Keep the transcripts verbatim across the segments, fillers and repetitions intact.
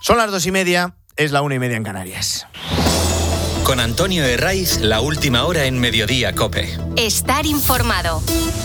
Son las dos y media, es la una y media en Canarias. Con Antonio Herraiz, la última hora en Mediodía COPE. Estar informado.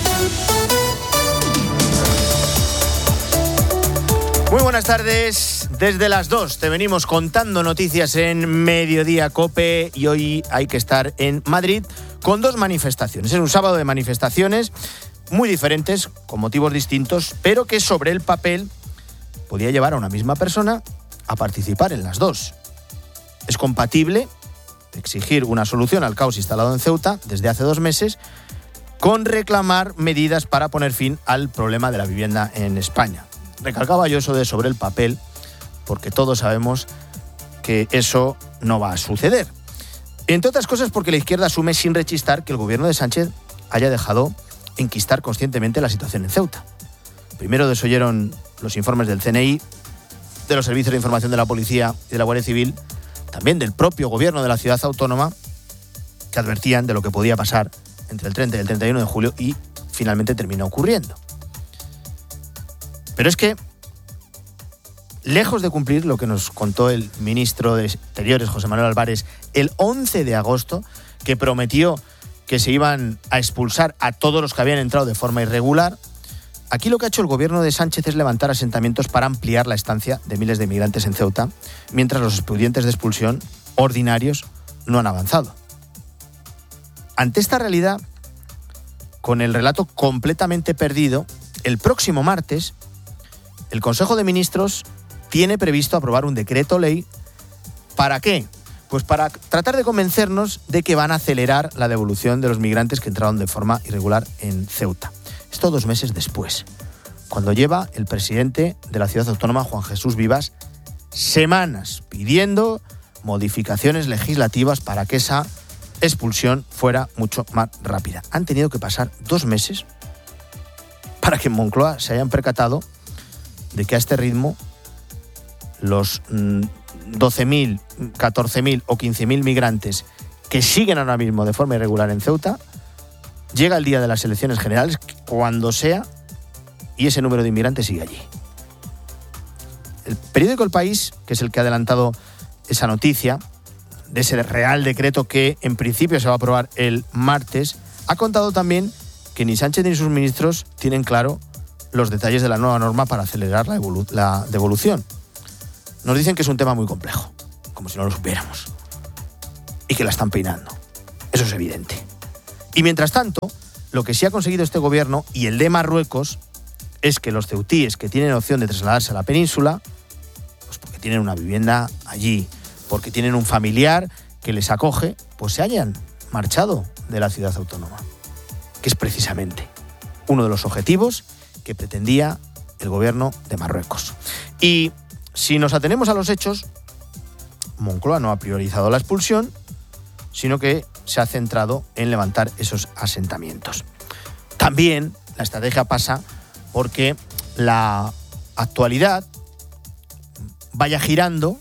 Muy buenas tardes. Desde las dos te venimos contando noticias en Mediodía COPE y hoy hay que estar en Madrid con dos manifestaciones. Es un sábado de manifestaciones muy diferentes, con motivos distintos, pero que sobre el papel podía llevar a una misma persona a participar en las dos. Es compatible exigir una solución al caos instalado en Ceuta desde hace dos meses con reclamar medidas para poner fin al problema de la vivienda en España. Recalcaba yo eso de sobre el papel porque todos sabemos que eso no va a suceder. Entre otras cosas porque la izquierda asume sin rechistar que el gobierno de Sánchez haya dejado enquistar conscientemente la situación en Ceuta. Primero desoyeron los informes del C N I, de los servicios de información de la policía y de la Guardia Civil, también del propio gobierno de la ciudad autónoma, que advertían de lo que podía pasar entre el treinta y el treinta y uno de julio y finalmente terminó ocurriendo. Pero es que, lejos de cumplir lo que nos contó el ministro de Exteriores, José Manuel Álvarez, el once de agosto, que prometió que se iban a expulsar a todos los que habían entrado de forma irregular, aquí lo que ha hecho el gobierno de Sánchez es levantar asentamientos para ampliar la estancia de miles de migrantes en Ceuta, mientras los expedientes de expulsión ordinarios no han avanzado. Ante esta realidad, con el relato completamente perdido, el próximo martes, el Consejo de Ministros tiene previsto aprobar un decreto ley. ¿Para qué? Pues para tratar de convencernos de que van a acelerar la devolución de los migrantes que entraron de forma irregular en Ceuta. Esto dos meses después, cuando lleva el presidente de la ciudad autónoma, Juan Jesús Vivas, semanas pidiendo modificaciones legislativas para que esa expulsión fuera mucho más rápida. Han tenido que pasar dos meses para que en Moncloa se hayan percatado de que a este ritmo los doce mil, catorce mil o quince mil migrantes que siguen ahora mismo de forma irregular en Ceuta, llega el día de las elecciones generales, cuando sea, y ese número de inmigrantes sigue allí. El periódico El País, que es el que ha adelantado esa noticia, de ese real decreto que en principio se va a aprobar el martes, ha contado también que ni Sánchez ni sus ministros tienen claro los detalles de la nueva norma para acelerar la, evolu- la devolución. Nos dicen que es un tema muy complejo, como si no lo supiéramos, y que la están peinando. Eso es evidente. Y mientras tanto, lo que sí ha conseguido este gobierno y el de Marruecos es que los ceutíes que tienen opción de trasladarse a la península, pues porque tienen una vivienda allí, porque tienen un familiar que les acoge, pues se hayan marchado de la ciudad autónoma, que es precisamente uno de los objetivos que pretendía el gobierno de Marruecos. Y si nos atenemos a los hechos, Moncloa no ha priorizado la expulsión, sino que se ha centrado en levantar esos asentamientos. También la estrategia pasa porque la actualidad vaya girando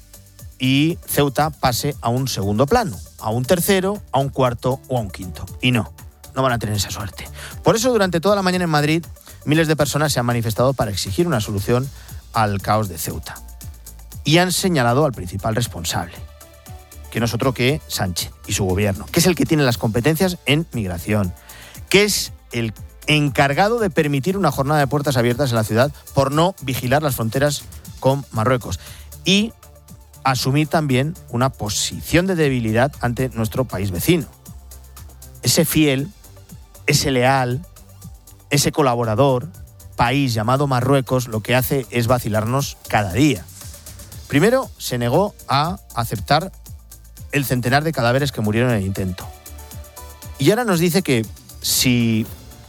y Ceuta pase a un segundo plano, a un tercero, a un cuarto o a un quinto. Y no, no van a tener esa suerte. Por eso durante toda la mañana en Madrid, miles de personas se han manifestado para exigir una solución al caos de Ceuta. Y han señalado al principal responsable, que no es otro que Sánchez y su gobierno, que es el que tiene las competencias en migración, que es el encargado de permitir una jornada de puertas abiertas en la ciudad por no vigilar las fronteras con Marruecos y asumir también una posición de debilidad ante nuestro país vecino. Ese fiel, ese leal, ese colaborador, país llamado Marruecos, lo que hace es vacilarnos cada día. Primero, se negó a aceptar el centenar de cadáveres que murieron en el intento. Y ahora nos dice que si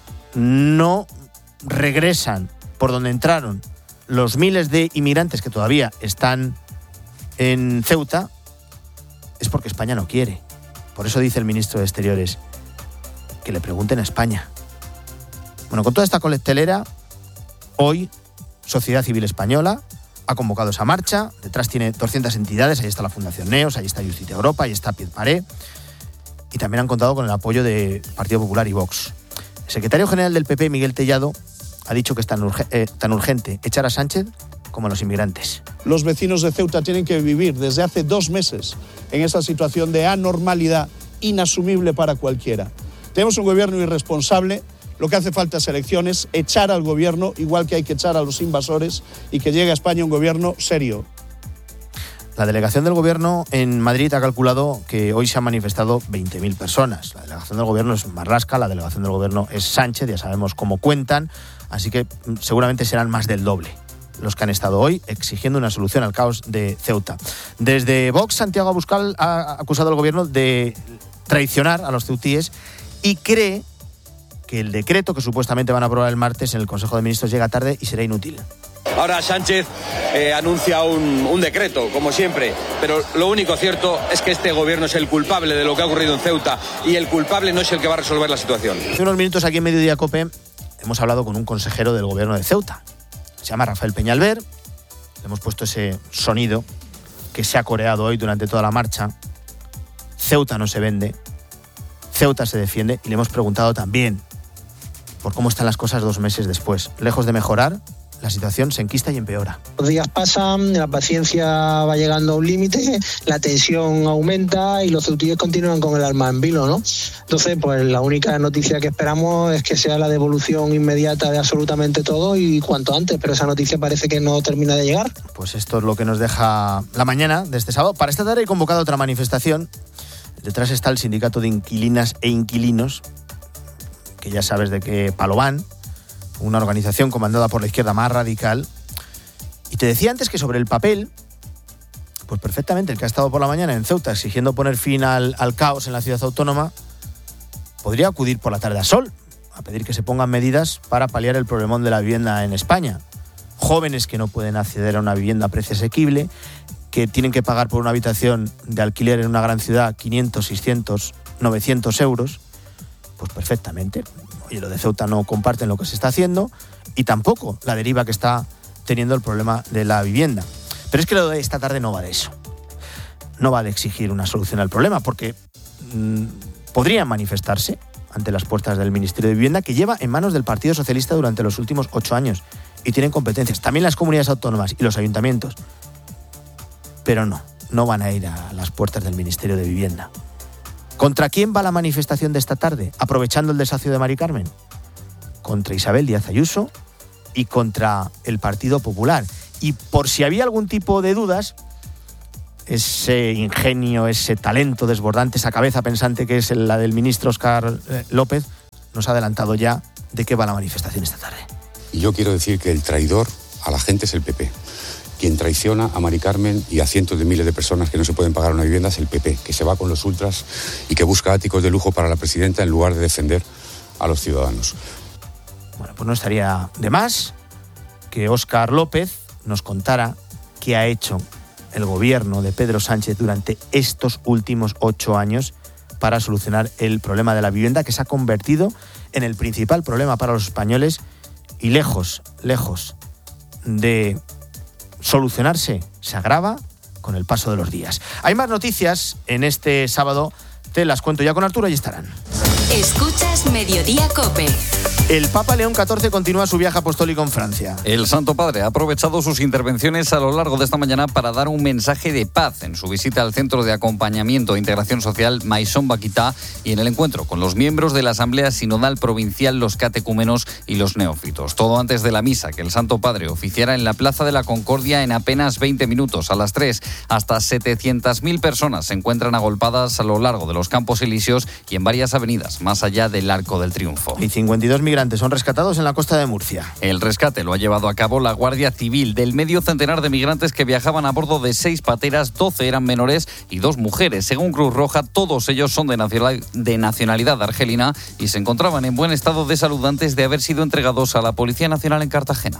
no regresan por donde entraron los miles de inmigrantes que todavía están en Ceuta, es porque España no quiere. Por eso dice el ministro de Exteriores que le pregunten a España. Bueno, con toda esta coctelera, hoy Sociedad Civil Española ha convocado esa marcha. Detrás tiene doscientas entidades, ahí está la Fundación Neos, ahí está Justicia Europa, ahí está Pied Paré, y también han contado con el apoyo de Partido Popular y Vox. El secretario general del P P, Miguel Tellado, ha dicho que es tan, urge- eh, tan urgente echar a Sánchez como los inmigrantes. Los vecinos de Ceuta tienen que vivir desde hace dos meses en esa situación de anormalidad inasumible para cualquiera. Tenemos un gobierno irresponsable, lo que hace falta es elecciones, echar al gobierno, igual que hay que echar a los invasores, y que llegue a España un gobierno serio. La delegación del gobierno en Madrid ha calculado que hoy se han manifestado veinte mil personas. La delegación del gobierno es Marlaska, la delegación del gobierno es Sánchez, ya sabemos cómo cuentan, así que seguramente serán más del doble los que han estado hoy exigiendo una solución al caos de Ceuta. Desde Vox, Santiago Abascal ha acusado al gobierno de traicionar a los ceutíes y cree que el decreto que supuestamente van a aprobar el martes en el Consejo de Ministros llega tarde y será inútil. Ahora Sánchez eh, anuncia un, un decreto, como siempre, pero lo único cierto es que este gobierno es el culpable de lo que ha ocurrido en Ceuta y el culpable no es el que va a resolver la situación. Hace unos minutos aquí en Mediodía COPE hemos hablado con un consejero del gobierno de Ceuta. Se llama Rafael Peñalver. Le hemos puesto ese sonido que se ha coreado hoy durante toda la marcha. Ceuta no se vende, Ceuta se defiende, y le hemos preguntado también por cómo están las cosas dos meses después. Lejos de mejorar, la situación se enquista y empeora. Los días pasan, la paciencia va llegando a un límite, la tensión aumenta y los ceutíes continúan con el alma en vilo, ¿no? Entonces, pues la única noticia que esperamos es que sea la devolución inmediata de absolutamente todo y cuanto antes, pero esa noticia parece que no termina de llegar. Pues esto es lo que nos deja la mañana de este sábado. Para esta tarde he convocado otra manifestación. Detrás está el sindicato de inquilinas e inquilinos, que ya sabes de qué palo van, una organización comandada por la izquierda más radical. Y te decía antes que sobre el papel, pues perfectamente el que ha estado por la mañana en Ceuta exigiendo poner fin al, al caos en la ciudad autónoma, podría acudir por la tarde a Sol a pedir que se pongan medidas para paliar el problemón de la vivienda en España. Jóvenes que no pueden acceder a una vivienda a precio asequible, que tienen que pagar por una habitación de alquiler en una gran ciudad quinientos, seiscientos, novecientos euros, pues perfectamente. Oye, lo de Ceuta no comparten lo que se está haciendo y tampoco la deriva que está teniendo el problema de la vivienda. Pero es que lo de esta tarde no va de eso. No va de exigir una solución al problema, porque mmm, podrían manifestarse ante las puertas del Ministerio de Vivienda, que lleva en manos del Partido Socialista durante los últimos ocho años y tienen competencias. También las comunidades autónomas y los ayuntamientos. Pero no, no van a ir a las puertas del Ministerio de Vivienda. ¿Contra quién va la manifestación de esta tarde? Aprovechando el desahucio de Mari Carmen. Contra Isabel Díaz Ayuso y contra el Partido Popular. Y por si había algún tipo de dudas, ese ingenio, ese talento desbordante, esa cabeza pensante que es la del ministro Óscar López, nos ha adelantado ya de qué va la manifestación esta tarde. Y yo quiero decir que el traidor a la gente es el P P. Quien traiciona a Mari Carmen y a cientos de miles de personas que no se pueden pagar una vivienda es el P P, que se va con los ultras y que busca áticos de lujo para la presidenta en lugar de defender a los ciudadanos. Bueno, pues no estaría de más que Óscar López nos contara qué ha hecho el gobierno de Pedro Sánchez durante estos últimos ocho años para solucionar el problema de la vivienda, que se ha convertido en el principal problema para los españoles y lejos, lejos de solucionarse, se agrava con el paso de los días. Hay más noticias en este sábado, te las cuento ya con Arturo, y estarán. Escuchas Mediodía COPE. El Papa León catorce continúa su viaje apostólico en Francia. El Santo Padre ha aprovechado sus intervenciones a lo largo de esta mañana para dar un mensaje de paz en su visita al Centro de Acompañamiento e Integración Social Maison Baquita y en el encuentro con los miembros de la Asamblea Sinodal Provincial, los catecúmenos y los neófitos. Todo antes de la misa que el Santo Padre oficiará en la Plaza de la Concordia en apenas veinte minutos. A las tres, hasta setecientas mil personas se encuentran agolpadas a lo largo de los Campos Elíseos y en varias avenidas más allá del Arco del Triunfo. Y cincuenta y dos migrantes son rescatados en la costa de Murcia. El rescate lo ha llevado a cabo la Guardia Civil. Del medio centenar de migrantes que viajaban a bordo de seis pateras, doce eran menores y dos mujeres. Según Cruz Roja, todos ellos son de nacionalidad, de nacionalidad argelina y se encontraban en buen estado de salud antes de haber sido entregados a la Policía Nacional en Cartagena.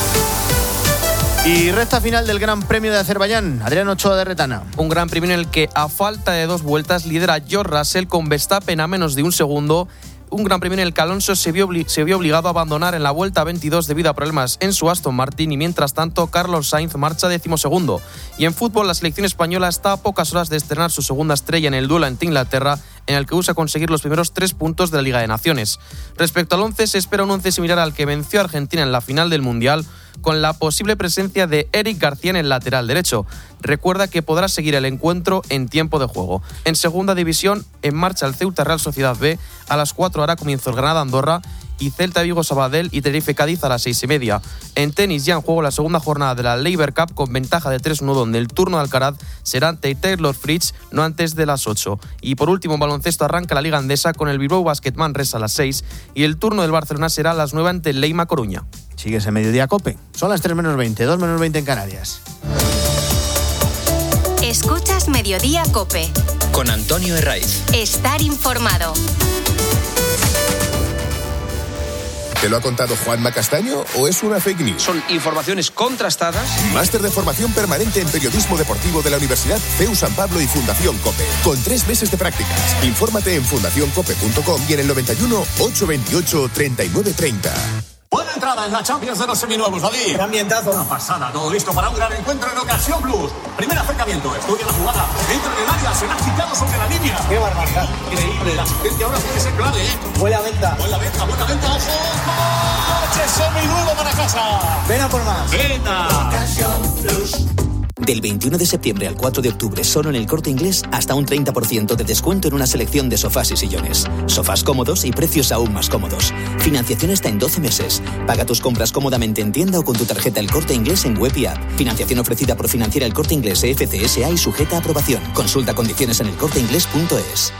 Y recta final del Gran Premio de Azerbaiyán. Adrián Ochoa de Retana. Un Gran Premio en el que, a falta de dos vueltas, lidera George Russell con Verstappen a menos de un segundo. Un Gran Premio en el que Alonso se vio, se vio obligado a abandonar en la vuelta veintidós debido a problemas en su Aston Martin y mientras tanto Carlos Sainz marcha decimosegundo. Y en fútbol, la selección española está a pocas horas de estrenar su segunda estrella en el duelo ante Inglaterra en el que busca conseguir los primeros tres puntos de la Liga de Naciones. Respecto al once, se espera un once similar al que venció a Argentina en la final del Mundial, con la posible presencia de Eric García en el lateral derecho. Recuerda que podrá seguir el encuentro en tiempo de juego. En segunda división, en marcha el Ceuta Real Sociedad B, a las cuatro hará comienzo el Granada Andorra, y Celta Vigo Sabadell y Tenerife Cádiz a las seis y media. En tenis ya en juego la segunda jornada de la Laver Cup con ventaja de tres uno, donde el turno de Alcaraz será ante Taylor Fritz no antes de las ocho. Y por último, en baloncesto arranca la Liga Andesa con el Bilbao Basket Manresa a las seis y el turno del Barcelona será a las nueve ante el Leima Coruña. Sigues en Mediodía Cope. Son las tres menos veinte, dos menos veinte en Canarias. Escuchas Mediodía Cope. Con Antonio Herraiz. Estar informado. ¿Te lo ha contado Juanma Castaño o es una fake news? Son informaciones contrastadas. Máster de formación permanente en periodismo deportivo de la Universidad C E U San Pablo y Fundación COPE. Con tres meses de prácticas. Infórmate en fundación cope punto com y en el noventa y uno, ochocientos veintiocho, treinta y nueve treinta. Buena entrada en la Champions de los seminuevos, David. Qué ambientazo. Una pasada, todo listo para un gran encuentro en Ocasión Plus. Primer acercamiento, estudia la jugada. Entra en el área, se la ha quitado sobre la línea. Qué barbaridad. Increíble, la asistencia ahora puede ser clave, ¿eh? Buena venta. Buena venta, buena venta, ojo. Coche seminuevo para casa. Ven a por más. Venta. Ocasión Plus. Del veintiuno de septiembre al cuatro de octubre, solo en El Corte Inglés, hasta un treinta por ciento de descuento en una selección de sofás y sillones. Sofás cómodos y precios aún más cómodos. Financiación hasta en doce meses. Paga tus compras cómodamente en tienda o con tu tarjeta El Corte Inglés en web y app. Financiación ofrecida por Financiera El Corte Inglés F C S A y sujeta a aprobación. Consulta condiciones en el corte inglés punto es.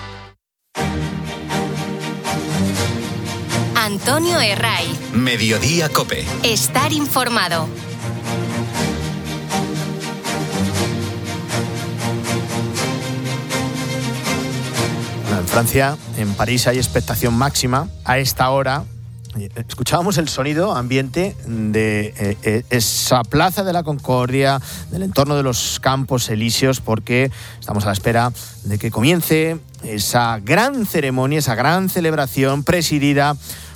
Antonio Herraiz. Mediodía Cope. Estar informado. En Francia, en París, hay expectación máxima a esta hora. Escuchábamos el sonido ambiente de eh, eh, esa plaza de la Concordia, del entorno de los Campos Elíseos, porque estamos a la espera de que comience esa gran ceremonia, esa gran celebración presidida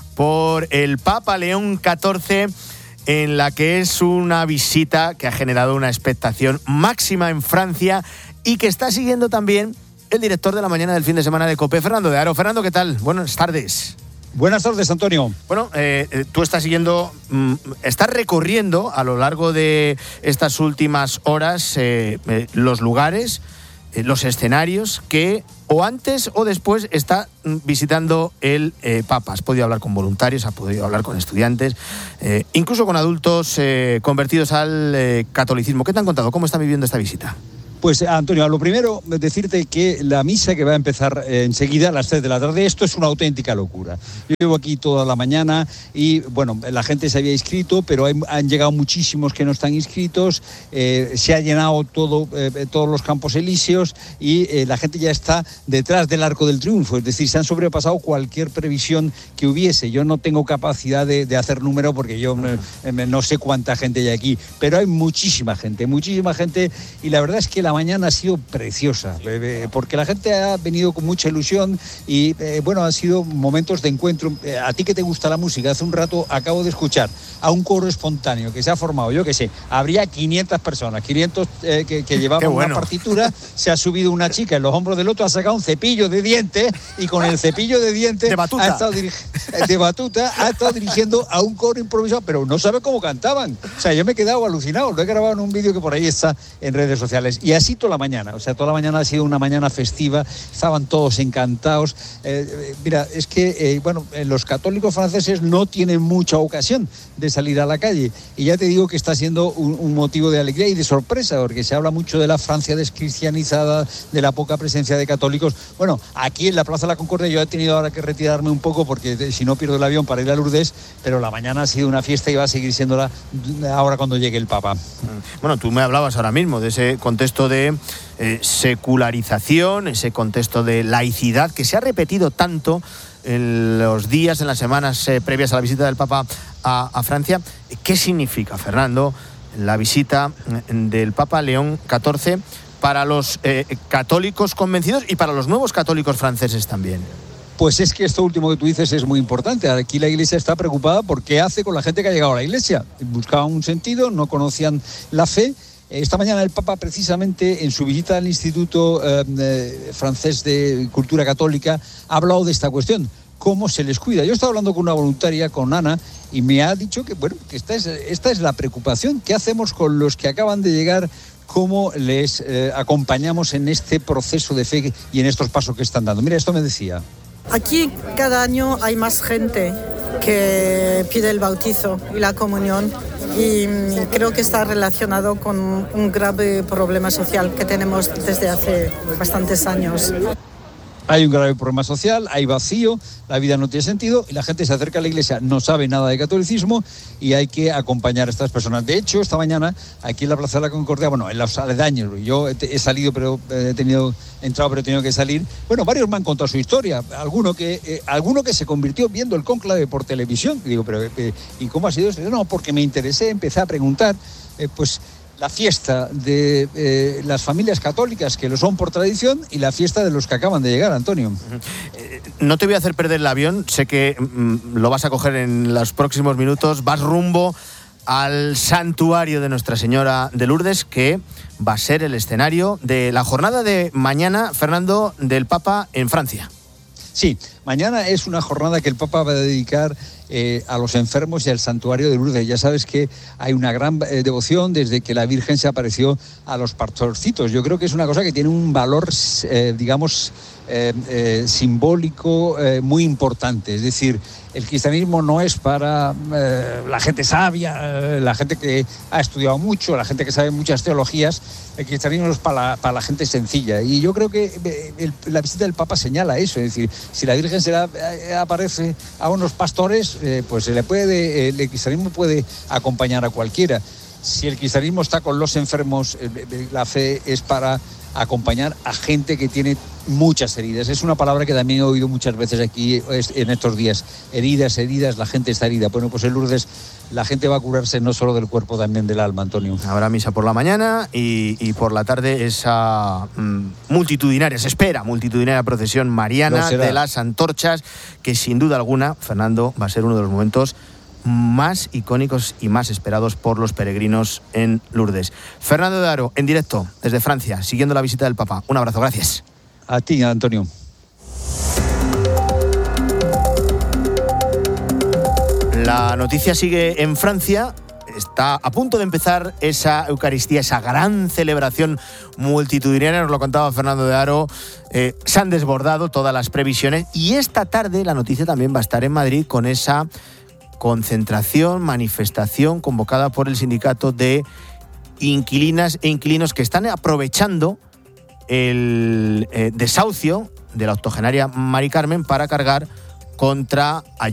por el Papa León catorce, en la que es una visita que ha generado una expectación máxima en Francia y que está siguiendo también el director de la mañana del fin de semana de COPE, Fernando de Aro. Fernando, ¿qué tal? Buenas tardes. Buenas tardes, Antonio. Bueno, eh, tú estás siguiendo, mm, estás recorriendo a lo largo de estas últimas horas eh, eh, los lugares, eh, los escenarios que o antes o después está visitando el eh, Papa. Has podido hablar con voluntarios, has podido hablar con estudiantes, eh, incluso con adultos eh, convertidos al eh, catolicismo. ¿Qué te han contado? ¿Cómo están viviendo esta visita? Pues, Antonio, lo primero, decirte que la misa que va a empezar eh, enseguida a las tres de la tarde, esto es una auténtica locura. Yo llevo aquí toda la mañana y, bueno, la gente se había inscrito, pero hay, han llegado muchísimos que no están inscritos, eh, se ha llenado todo, eh, todos los Campos Elíseos y eh, la gente ya está detrás del Arco del Triunfo, es decir, se han sobrepasado cualquier previsión que hubiese. Yo no tengo capacidad de, de hacer número porque yo eh, no sé cuánta gente hay aquí, pero hay muchísima gente, muchísima gente y la verdad es que la mañana ha sido preciosa, porque la gente ha venido con mucha ilusión y, eh, bueno, han sido momentos de encuentro. Eh, a ti que te gusta la música, hace un rato acabo de escuchar a un coro espontáneo que se ha formado, yo qué sé, habría quinientas personas, quinientos eh, que, que llevaban bueno. una partitura, se ha subido una chica en los hombros del otro, ha sacado un cepillo de dientes y con el cepillo de dientes de batuta. Ha estado dirigi- de batuta ha estado dirigiendo a un coro improvisado, pero no sabe cómo cantaban. O sea, yo me he quedado alucinado, lo he grabado en un vídeo que por ahí está en redes sociales. Y así toda la mañana, o sea, toda la mañana ha sido una mañana festiva, estaban todos encantados. Eh, mira, es que, eh, bueno, los católicos franceses no tienen mucha ocasión de salir a la calle y ya te digo que está siendo un, un motivo de alegría y de sorpresa, porque se habla mucho de la Francia descristianizada, de la poca presencia de católicos. Bueno, aquí en la Plaza de la Concordia yo he tenido ahora que retirarme un poco porque de, si no pierdo el avión para ir a Lourdes, pero la mañana ha sido una fiesta y va a seguir siéndola ahora cuando llegue el Papa. Bueno, tú me hablabas ahora mismo de ese contexto de Eh, secularización, ese contexto de laicidad que se ha repetido tanto en los días, en las semanas eh, previas a la visita del Papa a, a Francia. ¿Qué significa, Fernando, la visita del Papa León catorce para los eh, católicos convencidos y para los nuevos católicos franceses también? Pues es que esto último que tú dices es muy importante. Aquí la Iglesia está preocupada por qué hace con la gente que ha llegado a la Iglesia. Buscaban un sentido, no conocían la fe Esta mañana el Papa, precisamente en su visita al Instituto eh, eh, Francés de Cultura Católica, ha hablado de esta cuestión, cómo se les cuida. Yo he estado hablando con una voluntaria, con Ana, y me ha dicho que, bueno, que esta es, esta es la preocupación. ¿Qué hacemos con los que acaban de llegar? ¿Cómo les eh, acompañamos en este proceso de fe y en estos pasos que están dando? Mira, esto me decía. Aquí cada año hay más gente que pide el bautizo y la comunión, y creo que está relacionado con un grave problema social que tenemos desde hace bastantes años. Hay un grave problema social, hay vacío, la vida no tiene sentido y la gente se acerca a la iglesia, no sabe nada de catolicismo y hay que acompañar a estas personas. De hecho, esta mañana, aquí en la Plaza de la Concordia, bueno, en los aledaños, yo he, he salido, pero he tenido, he entrado, pero he tenido que salir. Bueno, varios me han contado su historia. Alguno que, eh, alguno que se convirtió viendo el cónclave por televisión. Y digo, pero eh, ¿y cómo ha sido eso? No, porque me interesé, empecé a preguntar, eh, pues... la fiesta de eh, las familias católicas que lo son por tradición y la fiesta de los que acaban de llegar, Antonio. No te voy a hacer perder el avión, sé que mm, lo vas a coger en los próximos minutos. Vas rumbo al santuario de Nuestra Señora de Lourdes, que va a ser el escenario de la jornada de mañana, Fernando, del Papa en Francia. Sí, mañana es una jornada que el Papa va a dedicar eh, a los enfermos y al santuario de Lourdes. Ya sabes que hay una gran eh, devoción desde que la Virgen se apareció a los pastorcitos. Yo creo que es una cosa que tiene un valor, eh, digamos, eh, eh, simbólico eh, muy importante. Es decir, el cristianismo no es para eh, la gente sabia, eh, la gente que ha estudiado mucho, la gente que sabe muchas teologías. El cristianismo es para la, para la gente sencilla. Y yo creo que el, la visita del Papa señala eso. Es decir, si la Virgen se la, eh, aparece a unos pastores, eh, pues se le puede, el cristianismo puede acompañar a cualquiera. Si el cristianismo está con los enfermos, eh, la fe es para acompañar a gente que tiene muchas heridas. Es una palabra que también he oído muchas veces aquí en estos días. Heridas, heridas, la gente está herida. Bueno, pues en Lourdes la gente va a curarse no solo del cuerpo, también del alma, Antonio. Habrá misa por la mañana y, y por la tarde esa mmm, multitudinaria, se espera, multitudinaria procesión mariana de las antorchas, que sin duda alguna, Fernando, va a ser uno de los momentos más icónicos y más esperados por los peregrinos en Lourdes. Fernando de Aro, en directo desde Francia, siguiendo la visita del Papa. Un abrazo, gracias. A ti, Antonio. La noticia sigue en Francia. Está a punto de empezar esa Eucaristía, esa gran celebración multitudinaria. Nos lo contaba Fernando de Aro. Eh, se han desbordado todas las previsiones. Y esta tarde la noticia también va a estar en Madrid con esa concentración, manifestación convocada por el sindicato de inquilinas e inquilinos que están aprovechando el eh, desahucio de la octogenaria Mari Carmen para cargar contra Ayuso.